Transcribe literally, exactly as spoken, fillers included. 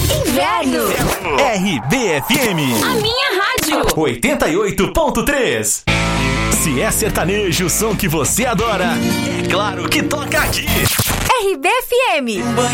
Inverno. R B F M. A minha rádio. oitenta e oito ponto três. Se é sertanejo, o som que você adora, é claro que toca aqui. R B F M.